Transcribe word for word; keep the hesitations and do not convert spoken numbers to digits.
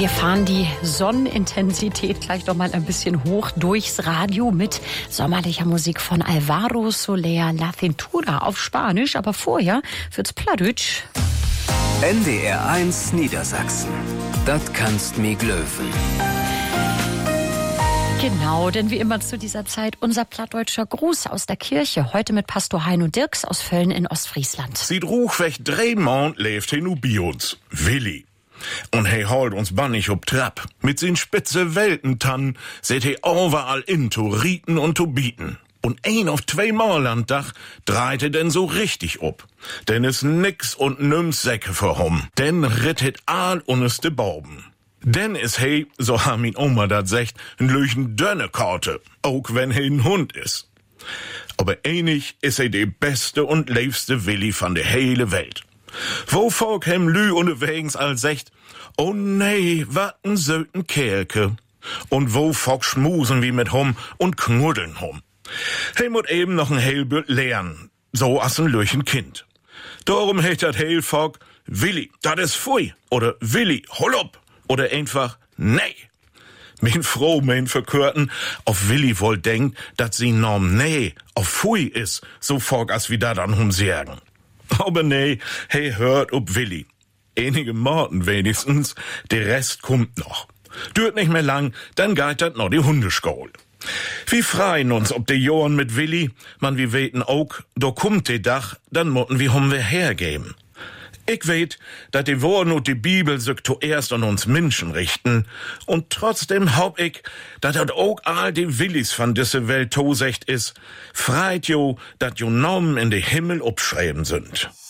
Wir fahren die Sonnenintensität gleich noch mal ein bisschen hoch durchs Radio mit sommerlicher Musik von Alvaro Soler, La Cintura auf Spanisch. Aber vorher wird's Plattdeutsch. N D R eins Niedersachsen. Das kannst mi glöwen. Genau, denn wie immer zu dieser Zeit unser plattdeutscher Gruß aus der Kirche. Heute mit Pastor Heino Dirks aus Völln in Ostfriesland. Sieht ruhig drei Mond lebt he nu bei uns. Willi. Und he holt uns bannig ob Trab. Mit sin spitze Weltentann seht he overall in to Rieten und to Bieten. Und ein auf zwei Morlanddach dreite denn so richtig ob. Denn is nix und nüms Säcke vorhum. Denn rittet all uneste Bauben. Denn is he, so ha min Oma dat secht, n lüchen dönne Korte. Auch wenn he n Hund is. Aber einig is he de beste und liebste Willi von der heile Welt. Wo Volk hem lü unterwegs als secht, oh nee, wat n söten Kerlke. Und wo Volk schmusen wie mit hum und knuddeln hum. He mut eben noch n Heilbüt lernen, so as n lüchen Kind. Darum heet dat Heil Volk, Willi, dat is fui, oder Willi, hol up, oder einfach, nee. Min froh, min verkörten, auf Willi wohl denkt, dat sie norm nee, auf fui is, so Volk as wie da dann hum sagen. Aber nee, hey, hört ob Willi. Einige Morten wenigstens, der Rest kommt noch. Dürt nicht mehr lang, dann geht dat noch die Hundeschule. Wir freien uns ob de Johren mit Willi, man wie weten auch, do kommt de Dach, dann motten wir hum wir hergeben. Ich weet, dat die Worten und die Bibel sich zuerst an uns Menschen richten, und trotzdem hab ich, dat dat auch all die Willis von disse Welt tosecht is, freit jo, dat jo Namen in de Himmel obschreiben sind.